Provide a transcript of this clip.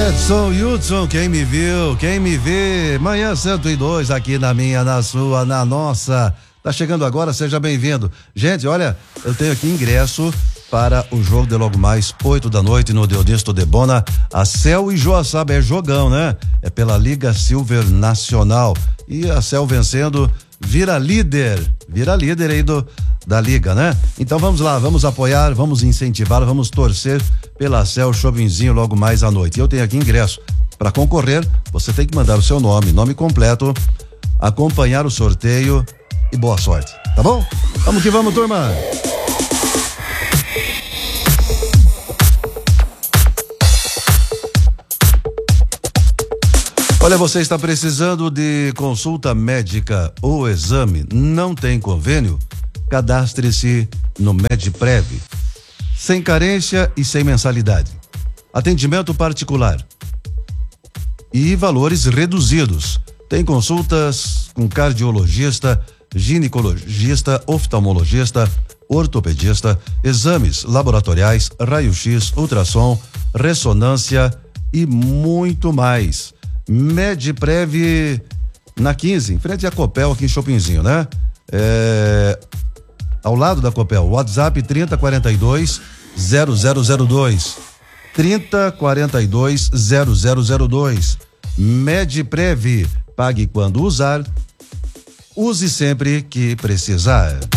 Edson Hudson, quem me viu, quem me vê, manhã 102 aqui na minha, na sua, na nossa. Tá chegando agora, seja bem-vindo. Gente, olha, eu tenho aqui ingresso para o jogo de logo mais 8 da noite no Deodisto de Bona, a Cel e Joaçaba, é jogão, né? É pela Liga Silver Nacional e a Cel vencendo vira líder aí da liga, né? Então vamos lá, vamos apoiar, vamos incentivar, vamos torcer pela Cel Shoppingzinho logo mais à noite. Eu tenho aqui ingresso. Para concorrer, você tem que mandar o seu nome completo, acompanhar o sorteio e boa sorte, tá bom? Vamos que vamos, turma! Olha, você está precisando de consulta médica ou exame, não tem convênio? Cadastre-se no MedPrev, sem carência e sem mensalidade. Atendimento particular e valores reduzidos. Tem consultas com cardiologista, ginecologista, oftalmologista, ortopedista, exames laboratoriais, raio-x, ultrassom, ressonância e muito mais. MedPrev na 15, em frente à Copel aqui em Shoppingzinho, né? Ao lado da Copel, WhatsApp 3042 0002. 3042 0002. MedPrev, pague quando usar, use sempre que precisar.